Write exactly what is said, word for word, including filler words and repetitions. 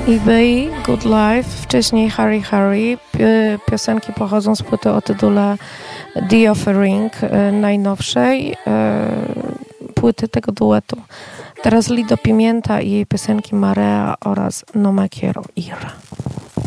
eBay, Good Life, wcześniej Harry Harry. Piosenki pochodzą z płyty o tytule The Offering, najnowszej płyty tego duetu. Teraz Lido Pimienta i jej piosenki Marea oraz No Me Quiero Ir.